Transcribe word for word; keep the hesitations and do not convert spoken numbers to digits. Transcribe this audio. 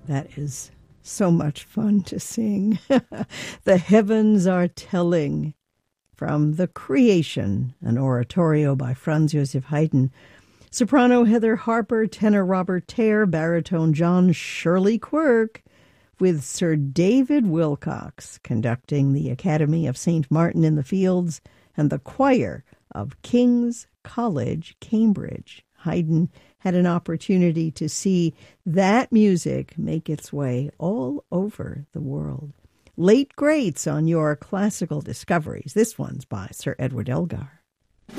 That is so much fun to sing. The Heavens Are Telling, from The Creation, an oratorio by Franz Joseph Haydn. Soprano Heather Harper, tenor Robert Tare, baritone John Shirley Quirk, with Sir David Wilcox conducting the Academy of Saint Martin in the Fields and the choir of King's College, Cambridge. Haydn had an opportunity to see that music make its way all over the world. Late greats on your classical discoveries. This one's by Sir Edward Elgar.